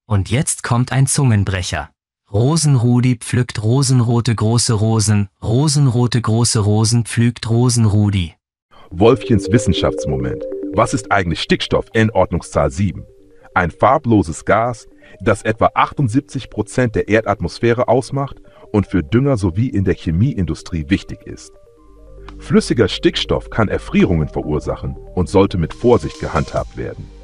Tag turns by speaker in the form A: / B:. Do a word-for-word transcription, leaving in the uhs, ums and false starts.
A: Und jetzt kommt ein Zungenbrecher. Rosenrudi pflückt rosenrote große Rosen, rosenrote große Rosen pflügt Rosenrudi.
B: Wolfchens Wissenschaftsmoment. Was ist eigentlich Stickstoff in Ordnungszahl sieben? Ein farbloses Gas, das etwa achtundsiebzig Prozent der Erdatmosphäre ausmacht und für Dünger sowie in der Chemieindustrie wichtig ist. Flüssiger Stickstoff kann Erfrierungen verursachen und sollte mit Vorsicht gehandhabt werden.